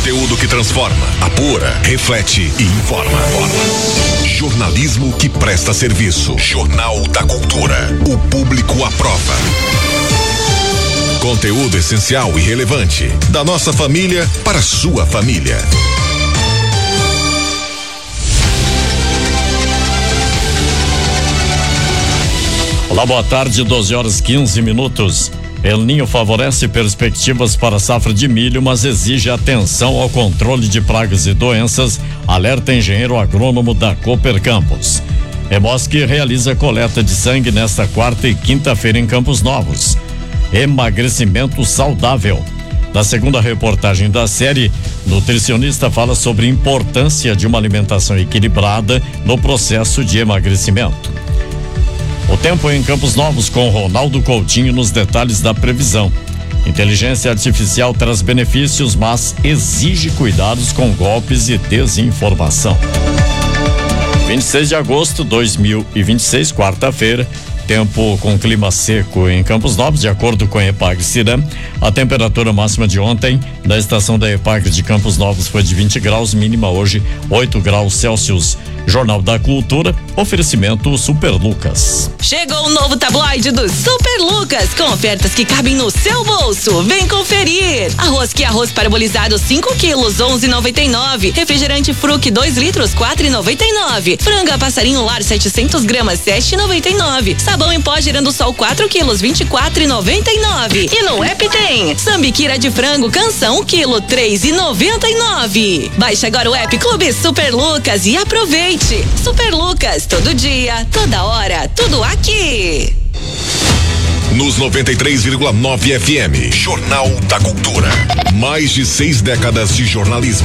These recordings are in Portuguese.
Conteúdo que transforma, apura, reflete e informa. Jornalismo que presta serviço. Jornal da Cultura. O público aprova. Conteúdo essencial e relevante. Da nossa família para a sua família. Olá, boa tarde, 12h15. El Ninho favorece perspectivas para a safra de milho, mas exige atenção ao controle de pragas e doenças, alerta engenheiro agrônomo da Cooper Campos. Emosc realiza coleta de sangue nesta quarta e quinta-feira em Campos Novos. Emagrecimento saudável. Na segunda reportagem da série, nutricionista fala sobre a importância de uma alimentação equilibrada no processo de emagrecimento. O tempo em Campos Novos com Ronaldo Coutinho nos detalhes da previsão. Inteligência artificial traz benefícios, mas exige cuidados com golpes e desinformação. 26 de agosto de 2026, quarta-feira. Tempo com clima seco em Campos Novos, de acordo com a Epagre-Ciram. A temperatura máxima de ontem na estação da Epagre de Campos Novos foi de 20 graus, mínima hoje 8 graus Celsius. Jornal da Cultura, oferecimento Super Lucas. Chegou o novo tabloide do Super Lucas, com ofertas que cabem no seu bolso. Vem conferir. Arroz que arroz parabolizado 5 quilos, 11,99. Refrigerante Fruc 2 litros, 4,99. Franga passarinho lar 700 gramas, 7,99. Sabão em pó Girando Sol 4 quilos, 24,99. E no app tem sambiquira de frango Canção 1 quilo, 3,99. Baixe agora o app Clube Super Lucas e aproveite. Super Lucas, todo dia, toda hora, tudo aqui. Nos 93,9 FM, Jornal da Cultura. Mais de 6 décadas de jornalismo.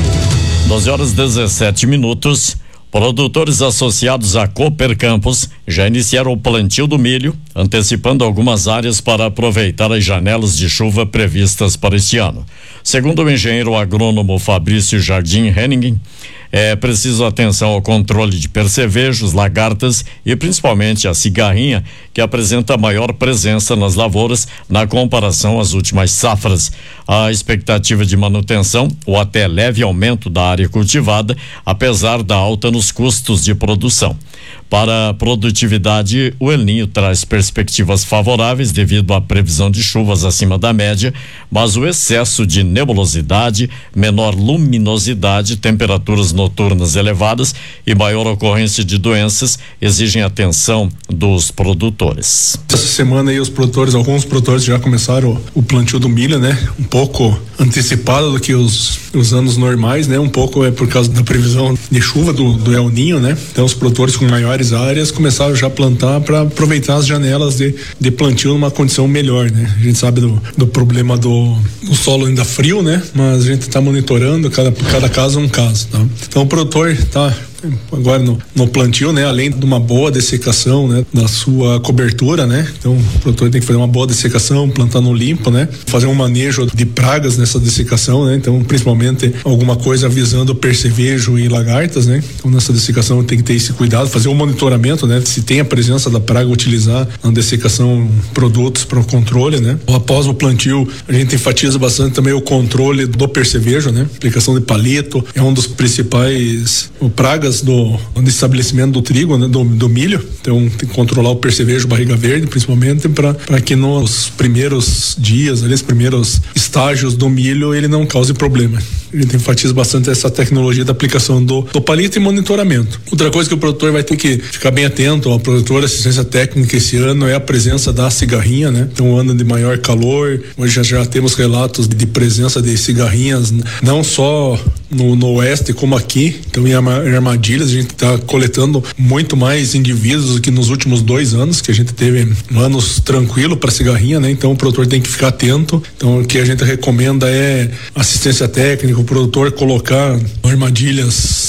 12h17. Produtores associados à Cooper Campos já iniciaram o plantio do milho, antecipando algumas áreas para aproveitar as janelas de chuva previstas para este ano. Segundo o engenheiro agrônomo Fabrício Jardim Henning, é preciso atenção ao controle de percevejos, lagartas e principalmente a cigarrinha, que apresenta maior presença nas lavouras na comparação às últimas safras. A expectativa de manutenção ou até leve aumento da área cultivada, apesar da alta nos custos de produção. Para a produtividade, o El Ninho traz perspectivas favoráveis devido à previsão de chuvas acima da média, mas o excesso de nebulosidade, menor luminosidade, temperaturas noturnas elevadas e maior ocorrência de doenças exigem atenção dos produtores. Essa semana aí alguns produtores já começaram o plantio do milho, né? Um pouco antecipado do que os anos normais, né? Um pouco é por causa da previsão de chuva do El Ninho, né? Então os produtores com maiores áreas começaram já a plantar para aproveitar as janelas de plantio numa condição melhor, né? A gente sabe do problema do solo ainda frio, né? Mas a gente está monitorando cada caso é um caso, tá? Então o produtor está agora no plantio, né? Além de uma boa dessecação, né? Da sua cobertura, né? Então o produtor tem que fazer uma boa dessecação, plantar no limpo, né? Fazer um manejo de pragas nessa dessecação, né? Então principalmente alguma coisa visando percevejo e lagartas, né? Então nessa dessecação tem que ter esse cuidado, fazer um monitoramento, né? Se tem a presença da praga, utilizar na dessecação produtos para o controle, né? Após o plantio, a gente enfatiza bastante também o controle do percevejo, né? Aplicação de palito é um dos principais pragas do estabelecimento do trigo, né, do milho. Então tem que controlar o percevejo, barriga verde, principalmente para que nos primeiros dias, ali, os primeiros estágios do milho, ele não cause problema. A gente enfatiza bastante essa tecnologia da aplicação do palito e monitoramento. Outra coisa que o produtor vai ter que ficar bem atento ao produtor, assistência técnica esse ano, é a presença da cigarrinha, né? Então, um ano de maior calor, hoje já temos relatos de presença de cigarrinhas, não só no oeste como aqui, então em armadilhas. A gente está coletando muito mais indivíduos do que nos últimos 2 anos, que a gente teve anos tranquilo para cigarrinha, né? Então o produtor tem que ficar atento. Então o que a gente recomenda é assistência técnica, o produtor colocar armadilhas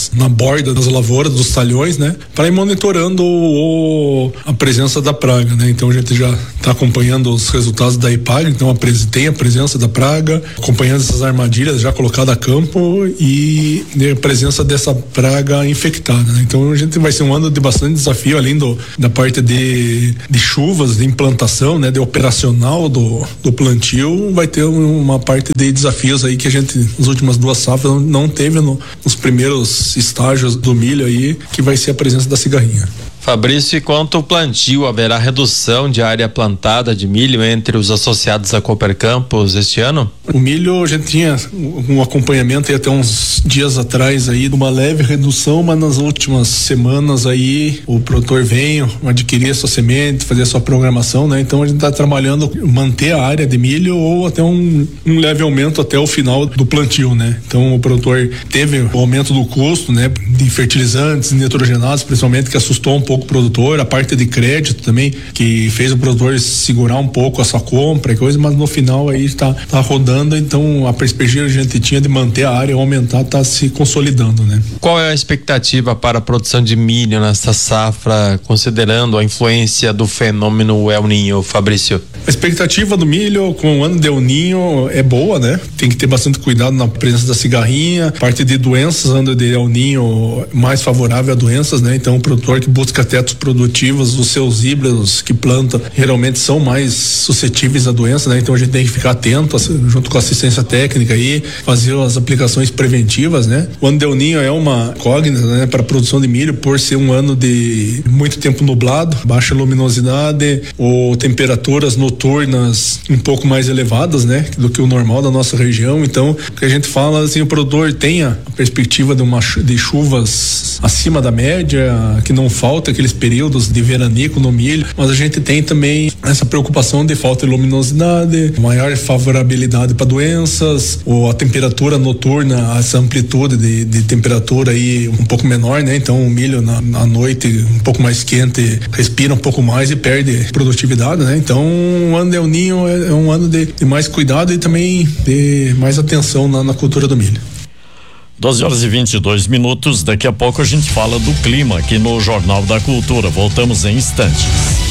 na borda das lavouras, dos talhões, né? Para ir monitorando a presença da praga, né? Então a gente já está acompanhando os resultados da IPAG, então tem a presença da praga, acompanhando essas armadilhas já colocadas a campo e a presença dessa praga infectada, né? Então a gente vai ser um ano de bastante desafio, além da parte de chuvas, de implantação, né? De operacional do plantio, vai ter uma parte de desafios aí que a gente nas últimas 2 safras não teve nos primeiros estágios do milho aí, que vai ser a presença da cigarrinha. Fabrício, e quanto ao plantio, haverá redução de área plantada de milho entre os associados à Cooper Campos este ano? O milho, a gente tinha um acompanhamento aí até uns dias atrás aí de uma leve redução, mas nas últimas semanas aí o produtor veio adquirir a sua semente, fazer a sua programação, né? Então a gente está trabalhando manter a área de milho ou até um leve aumento até o final do plantio, né? Então o produtor teve o aumento do custo, né? De fertilizantes, nitrogenados, principalmente, que assustou um pouco o produtor, a parte de crédito também, que fez o produtor segurar um pouco a sua compra e coisa, mas no final aí tá rodando, então a perspectiva que a gente tinha de manter a área, aumentar, tá se consolidando, né? Qual é a expectativa para a produção de milho nesta safra, considerando a influência do fenômeno El Niño, Fabrício? A expectativa do milho com o ano de El Niño é boa, né? Tem que ter bastante cuidado na presença da cigarrinha, parte de doenças, ano de El Niño mais favorável a doenças, né? Então o produtor que busca tetos produtivos, os seus híbridos que planta, geralmente são mais suscetíveis à doença, né? Então a gente tem que ficar atento, junto com a assistência técnica aí, fazer as aplicações preventivas, né? O ano de El Niño é uma incógnita, né? Para a produção de milho, por ser um ano de muito tempo nublado, baixa luminosidade, ou temperaturas noturnas um pouco mais elevadas, né? Do que o normal da nossa região. Então, o que a gente fala, assim, o produtor tenha a perspectiva de chuvas acima da média, que não falta aqueles períodos de veranico no milho, mas a gente tem também essa preocupação de falta de luminosidade, maior favorabilidade para doenças, ou a temperatura noturna, essa amplitude de temperatura aí um pouco menor, né? Então o milho na noite um pouco mais quente respira um pouco mais e perde produtividade, né? Então o ano de El Niño é um ano de mais cuidado e também de mais atenção na cultura do milho. 12h22, daqui a pouco a gente fala do clima aqui no Jornal da Cultura. Voltamos em instantes.